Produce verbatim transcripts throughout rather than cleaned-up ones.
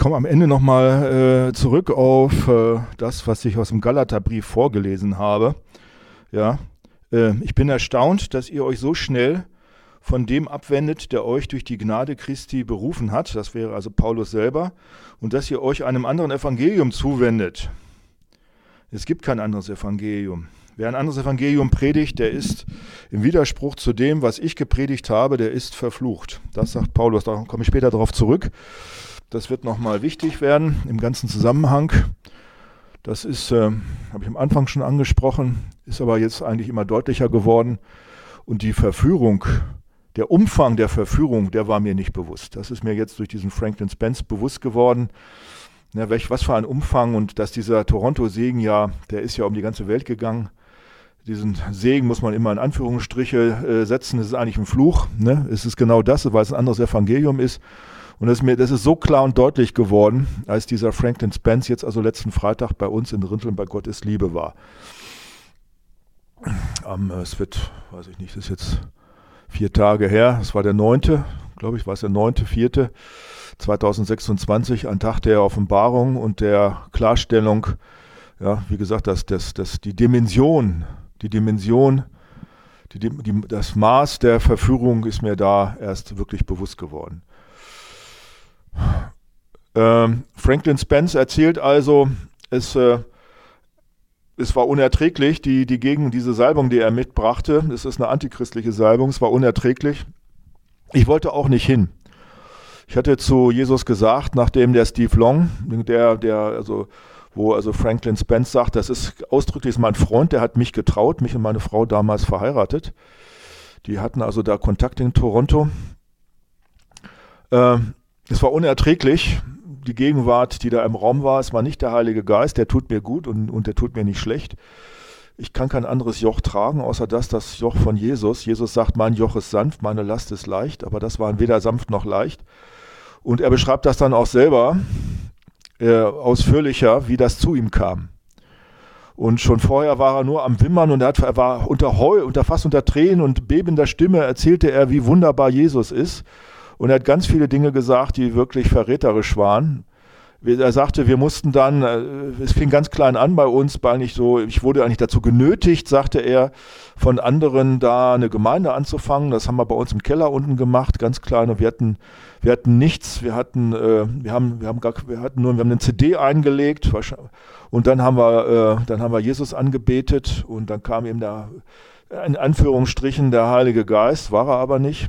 komme am Ende nochmal äh, zurück auf äh, das, was ich aus dem Galaterbrief vorgelesen habe. Ja, äh, ich bin erstaunt, dass ihr euch so schnell von dem abwendet, der euch durch die Gnade Christi berufen hat. Das wäre also Paulus selber. Und dass ihr euch einem anderen Evangelium zuwendet. Es gibt kein anderes Evangelium. Wer ein anderes Evangelium predigt, der ist im Widerspruch zu dem, was ich gepredigt habe, der ist verflucht. Das sagt Paulus, da komme ich später darauf zurück. Das wird nochmal wichtig werden im ganzen Zusammenhang. Das ist, äh, habe ich am Anfang schon angesprochen, ist aber jetzt eigentlich immer deutlicher geworden. Und die Verführung, der Umfang der Verführung, der war mir nicht bewusst. Das ist mir jetzt durch diesen Franklin Spence bewusst geworden. Ja, welch, was für ein Umfang, und dass dieser Toronto-Segen ja, der ist ja um die ganze Welt gegangen. Diesen Segen muss man immer in Anführungsstriche äh, setzen, das ist eigentlich ein Fluch. Ne? Es ist genau das, weil es ein anderes Evangelium ist. Und das ist, mir, das ist so klar und deutlich geworden, als dieser Franklin Spence jetzt also letzten Freitag bei uns in Rinteln bei Gott ist Liebe war. Um, es wird, weiß ich nicht, das ist jetzt vier Tage her, es war der neunte, glaube ich, war es der neunte, vierte, zweitausendsechsundzwanzig, ein Tag der Offenbarung und der Klarstellung, ja, wie gesagt, dass, dass, dass die Dimension, die Dimension, die, die, das Maß der Verführung ist mir da erst wirklich bewusst geworden. Ähm, Franklin Spence erzählt also, es, äh, es war unerträglich, die, die gegen diese Salbung, die er mitbrachte, es ist eine antichristliche Salbung, es war unerträglich. Ich wollte auch nicht hin. Ich hatte zu Jesus gesagt, nachdem der Steve Long, der, der, also, wo also Franklin Spence sagt, das ist ausdrücklich mein Freund, der hat mich getraut, mich und meine Frau damals verheiratet. Die hatten also da Kontakt in Toronto. Ähm, Es war unerträglich, die Gegenwart, die da im Raum war. Es war nicht der Heilige Geist, der tut mir gut und, und der tut mir nicht schlecht. Ich kann kein anderes Joch tragen, außer das, das Joch von Jesus. Jesus sagt, mein Joch ist sanft, meine Last ist leicht, aber das war weder sanft noch leicht. Und er beschreibt das dann auch selber äh, ausführlicher, wie das zu ihm kam. Und schon vorher war er nur am Wimmern und er, hat, er war unter Heu, unter fast unter Tränen und bebender Stimme erzählte er, wie wunderbar Jesus ist. Und er hat ganz viele Dinge gesagt, die wirklich verräterisch waren. Er sagte, wir mussten dann, es fing ganz klein an bei uns, weil nicht so, ich wurde eigentlich dazu genötigt, sagte er, von anderen da eine Gemeinde anzufangen. Das haben wir bei uns im Keller unten gemacht, ganz klein. Und wir hatten, wir hatten nichts, wir hatten, äh, wir haben, wir haben gar, wir hatten nur, wir haben eine C D eingelegt und dann haben wir, äh, dann haben wir Jesus angebetet und dann kam eben der, in Anführungsstrichen, der Heilige Geist, war er aber nicht.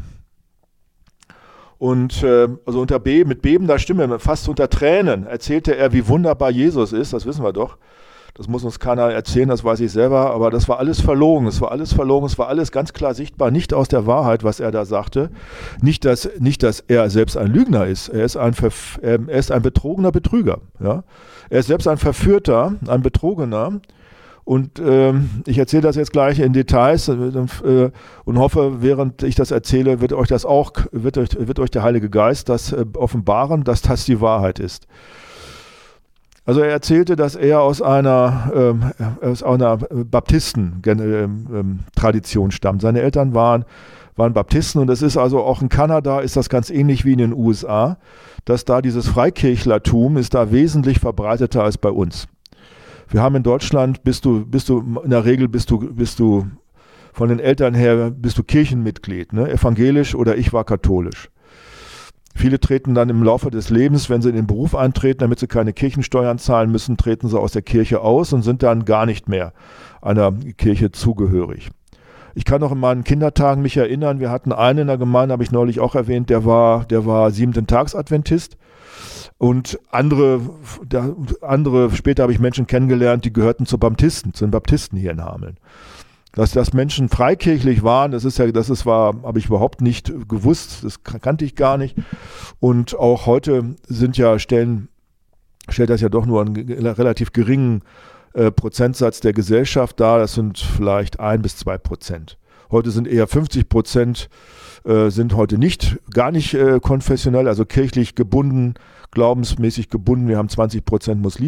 Und äh, also unter Be- mit bebender Stimme, fast unter Tränen, erzählte er, wie wunderbar Jesus ist. Das wissen wir doch. Das muss uns keiner erzählen, das weiß ich selber. Aber das war alles verlogen. Es war alles verlogen. Es war alles ganz klar sichtbar, nicht aus der Wahrheit, was er da sagte. Nicht, dass, nicht, dass er selbst ein Lügner ist. Er ist ein, Verf- er ist ein betrogener Betrüger. Ja? Er ist selbst ein Verführter, ein Betrogener. Und ähm, ich erzähle das jetzt gleich in Details äh, und hoffe, während ich das erzähle, wird euch das auch, wird euch, wird euch der Heilige Geist das äh, offenbaren, dass das die Wahrheit ist. Also er erzählte, dass er aus einer, ähm, aus einer Baptisten-Tradition stammt. Seine Eltern waren, waren Baptisten und es ist also auch in Kanada ist das ganz ähnlich wie in den U S A, dass da dieses Freikirchlertum ist da wesentlich verbreiteter als bei uns. Wir haben in Deutschland, bist du, bist du, in der Regel bist du, bist du von den Eltern her, bist du Kirchenmitglied, ne? Evangelisch oder ich war katholisch. Viele treten dann im Laufe des Lebens, wenn sie in den Beruf eintreten, damit sie keine Kirchensteuern zahlen müssen, treten sie aus der Kirche aus und sind dann gar nicht mehr einer Kirche zugehörig. Ich kann noch in meinen Kindertagen mich erinnern, wir hatten einen in der Gemeinde, habe ich neulich auch erwähnt, der war, der war Siebenten-Tags-Adventist. Und andere, da, andere, später habe ich Menschen kennengelernt, die gehörten zu Baptisten, zu den Baptisten hier in Hameln. Dass, dass Menschen freikirchlich waren, das ist ja, das ist, war, habe ich überhaupt nicht gewusst, das kannte ich gar nicht. Und auch heute sind ja, stellen, stellt das ja doch nur einen relativ geringen äh, Prozentsatz der Gesellschaft dar, das sind vielleicht ein bis zwei Prozent. Heute sind eher fünfzig Prozent äh, sind heute nicht, gar nicht äh, konfessionell, also kirchlich gebunden, glaubensmäßig gebunden. Wir haben zwanzig Prozent Muslime.